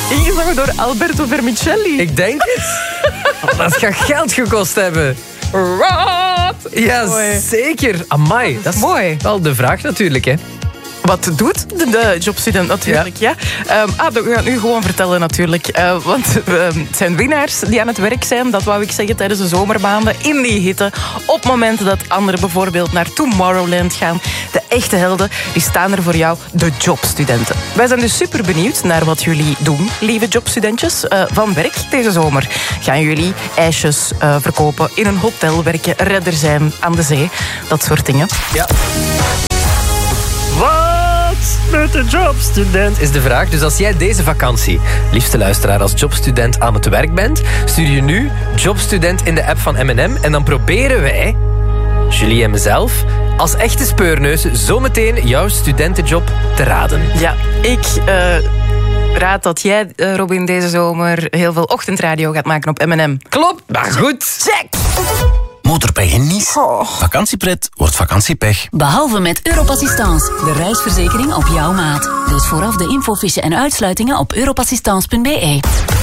Ingezongen door Alberto Vermicelli. Ik denk het. Dat gaat geld gekost hebben. Ja, mooi. zeker. Amai, dat is mooi. Wel de vraag natuurlijk, hè. Wat doet de jobstudent natuurlijk, ja. We gaan het nu gewoon vertellen natuurlijk. Want het zijn winnaars die aan het werk zijn, dat wou ik zeggen, tijdens de zomermaanden. In die hitte. Op momenten dat anderen bijvoorbeeld naar Tomorrowland gaan. De echte helden, die staan er voor jou, de jobstudenten. Wij zijn dus super benieuwd naar wat jullie doen, lieve jobstudentjes. Van werk deze zomer. Gaan jullie ijsjes verkopen, in een hotel werken, redder zijn aan de zee. Dat soort dingen. Ja. Wat met de jobstudent is de vraag. Dus als jij deze vakantie, liefste luisteraar, als jobstudent aan het werk bent, stuur je nu jobstudent in de app van M&M en dan proberen wij, Julie en mezelf, als echte speurneuzen zometeen jouw studentenjob te raden. Ja, ik raad dat jij, Robin, deze zomer heel veel ochtendradio gaat maken op M&M. Klopt, maar goed. Check! Motorpech en Nice. Vakantiepret wordt vakantiepech. Behalve met Europassistance, de reisverzekering op jouw maat. Lees vooraf de infofiche en uitsluitingen op europassistance.be.